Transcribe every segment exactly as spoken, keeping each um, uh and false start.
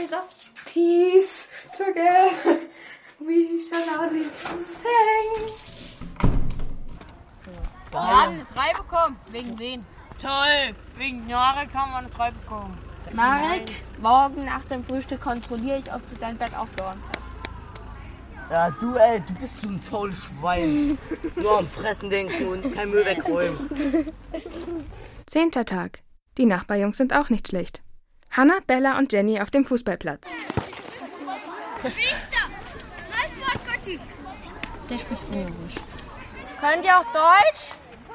Peace together, we shall loudly sing. Wir haben eine drei bekommen. Wegen wen? Toll, wegen Jarek haben wir eine drei bekommen. Marek, morgen nach dem Frühstück kontrolliere ich, ob du dein Bett aufgeräumt hast. Ja, du ey, du bist so ein faules Schwein. Nur am Fressen denken und kein Müll wegräumen. Zehnter Tag. Die Nachbarjungs sind auch nicht schlecht. Hannah, Bella und Jenny auf dem Fußballplatz. Der spricht Ungarisch. Könnt ihr auch Deutsch?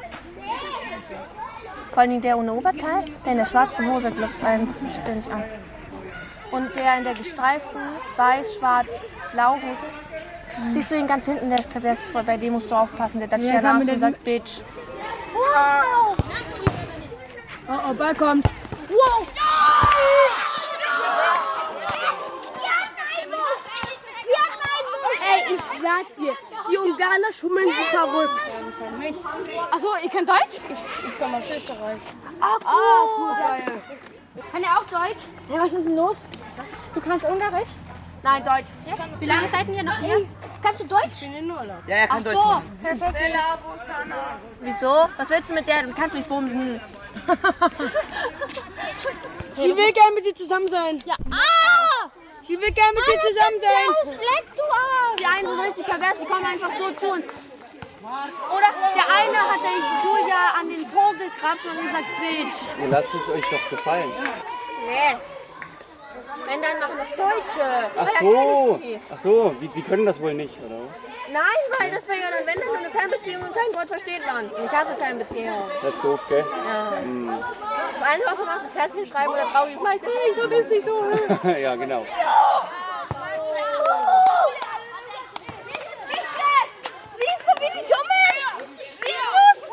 Vor allem der ohne Oberteil, der in der schwarzen Hose glückt einen ständig an. Und der in der gestreiften, weiß, schwarz, blau Hose. Siehst du ihn ganz hinten, der ist pervers, bei dem musst du aufpassen, der datscht ja nach und sagt Bitch. Wow! Oh, oh, Ball kommt. Wow! Ey, ich sag dir, die Ungarner schummeln wie verrückt. Achso, ihr könnt Deutsch? Ich, ich komme aus Österreich. Ah, cool. Ah, cool. Kann ihr auch Deutsch? Ja, was ist denn los? Du kannst Ungarisch? Nein, Deutsch. Ja? Wie lange seid ihr noch hier? Kannst du Deutsch? Ich bin in Urlaub. Ja, er kann Ach Deutsch so, machen. perfekt. Bella, wo ist Hannah? Wieso? Was willst du mit der? Du kannst mich bumsen. Sie will gerne mit dir zusammen sein. Ja. Ah! Sie will gerne mit dir zusammen sein. Blaues Fleck, du Arsch! Die einen sind richtig pervers, die kommen einfach so zu uns. Oder der eine hat der Julia an den Po gekrapscht und gesagt, Bitch. Ihr lasst es euch doch gefallen. Nee. Wenn, dann machen das Deutsche. Ach Weil so, ja ach so, die, die können das wohl nicht, oder? Nein, weil das wäre ja dann, wenn dann nur eine Fernbeziehung und kein Wort versteht man. Ich hasse Fernbeziehung. Das ist doof, gell? Ja. Hm. Das Einzige, was man macht, ist Herzchen schreiben oder traurig schmeißen. Hey, ich vermisse dich so. Ja, genau. Siehst du, wie die schummeln? Siehst du's?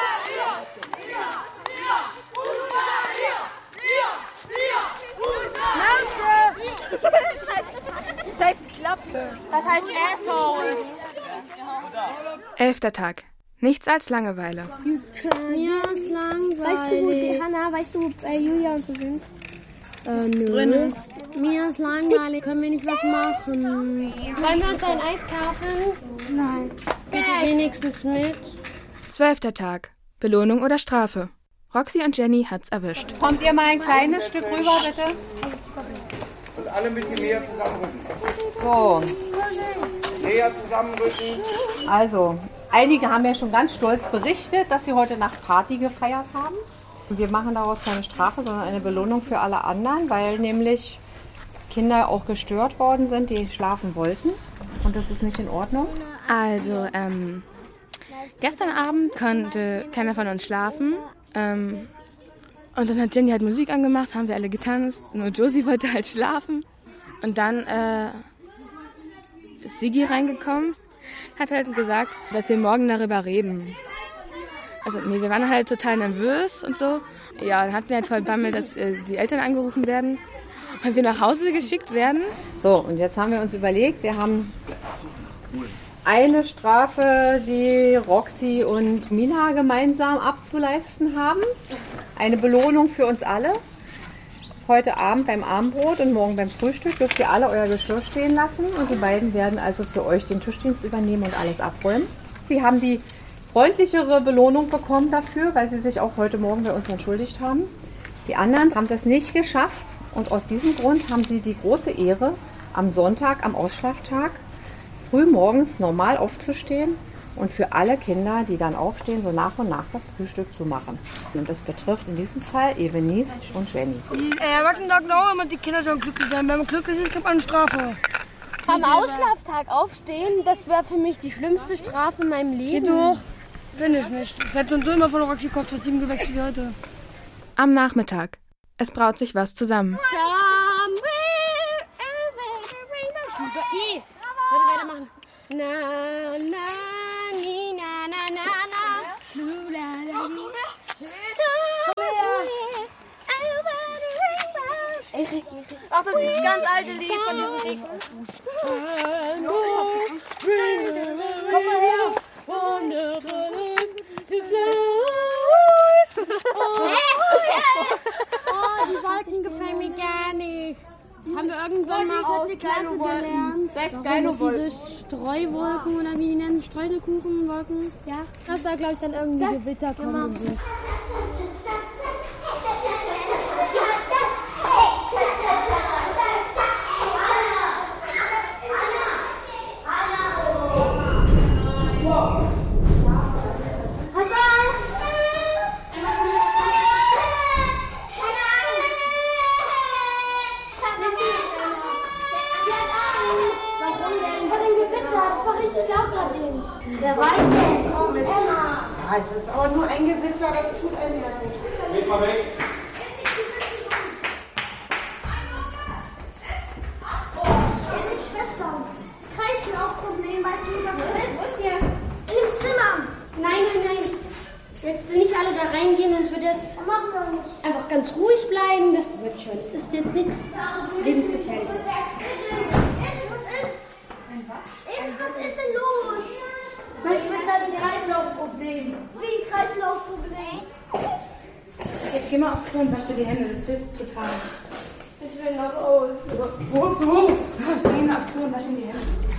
Das heißt Klapse. Das heißt Asshole. Elfter Tag. Nichts als Langeweile. Mir ist langweilig. Weißt du, wo die Hannah, weißt du, wo äh, Julia und so sind? Äh, nö. Drinnen. Mir ist langweilig. Können wir nicht was machen? Wollen wir uns ein Eis kaufen? Nein. Bitte wenigstens mit. Zwölfter Tag. Belohnung oder Strafe? Roxy und Jenny hat's erwischt. Kommt ihr mal ein kleines Stück rüber, bitte? Und alle ein bisschen näher zusammenrücken. So, Näher zusammenrücken. also, einige haben ja schon ganz stolz berichtet, dass sie heute Nacht Party gefeiert haben. Wir machen daraus keine Strafe, sondern eine Belohnung für alle anderen, weil nämlich Kinder auch gestört worden sind, die schlafen wollten. Und das ist nicht in Ordnung. Also, ähm, gestern Abend konnte keiner von uns schlafen. Ähm, und dann hat Jenny halt Musik angemacht, haben wir alle getanzt. Nur Josie wollte halt schlafen. Und dann äh, ist Sigi reingekommen, hat halt gesagt, dass wir morgen darüber reden. Also nee, wir waren halt total nervös und so. Ja, dann hatten wir halt voll Bammel, dass äh, die Eltern angerufen werden und wir nach Hause geschickt werden. So, und jetzt haben wir uns überlegt, wir haben eine Strafe, die Roxy und Mina gemeinsam abzuleisten haben. Eine Belohnung für uns alle. Heute Abend beim Abendbrot und morgen beim Frühstück dürft ihr alle euer Geschirr stehen lassen. Und die beiden werden also für euch den Tischdienst übernehmen und alles abräumen. Wir haben die freundlichere Belohnung bekommen dafür, weil sie sich auch heute Morgen bei uns entschuldigt haben. Die anderen haben das nicht geschafft. Und aus diesem Grund haben sie die große Ehre, am Sonntag, am Ausschlaftag, früh morgens normal aufzustehen und für alle Kinder, die dann aufstehen, so nach und nach das Frühstück zu machen. Und das betrifft in diesem Fall Evenice und Jenny. Die Erwachsenen sagen auch immer, die Kinder sollen glücklich sein. Wenn man glücklich ist, kriegt man eine Strafe. Am Ausschlaftag aufstehen, das wäre für mich die schlimmste Strafe in meinem Leben. Geht doch. Bin ich nicht. Ich werde so immer von Roxy Kopf fast sieben geweckt wie heute. Am Nachmittag. Es braut sich was zusammen. I. Warte, weitermachen. Na, na, ni, na, na, na, na. Lu, la, la, li. Ach, das ist das ganz alte Lied von dem Rico. Komm mal her. Oh, die Wolken gefallen mir gar nicht. Was haben wir irgendwann mal vierte Klasse gelernt. Sechs kleine diese Streuwolken oder wie die nennen, Streuselkuchenwolken. Ja, dass da glaube ich dann irgendwie Gewitter kommen und so. Wer weiß denn? Komm mit. Ja, es ist aber nur ein Gewitter, das tut einem ja nicht. Geht mal weg. Schwester, Kreislaufproblem, weißt du, was das ist? Wo ist der? Im Zimmer. Nein, nein, nein. Jetzt nicht alle da reingehen, sonst wird das Machen wir nicht. einfach ganz ruhig bleiben. Das wird schon. Es ist jetzt nichts lebensgefährliches. Was ist? Was ist denn los? Meine Schwester hat ein Kreislaufproblem. Wie ein Kreislaufproblem? Jetzt geh mal auf Klo und wasch dir die Hände, das hilft total. Ich will nach Hause. Wozu? Geh auf Klo und wasch dir die Hände.